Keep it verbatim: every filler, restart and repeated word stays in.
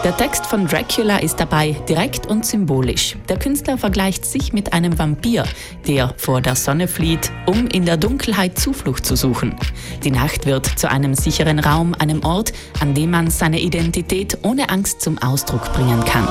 Der Text von Dracula ist dabei direkt und symbolisch. Der Künstler vergleicht sich mit einem Vampir, der vor der Sonne flieht, um in der Dunkelheit Zuflucht zu suchen. Die Nacht wird zu einem sicheren Raum, einem Ort, an dem man seine Identität ohne Angst zum Ausdruck bringen kann.